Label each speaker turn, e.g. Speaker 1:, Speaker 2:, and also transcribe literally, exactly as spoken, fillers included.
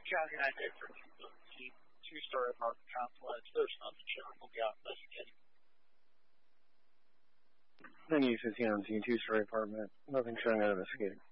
Speaker 1: County nine for two-story apartment complex. There's nothing showing. We'll be out investigating.
Speaker 2: Then you fifteen on two-story apartment. Nothing showing out investigating.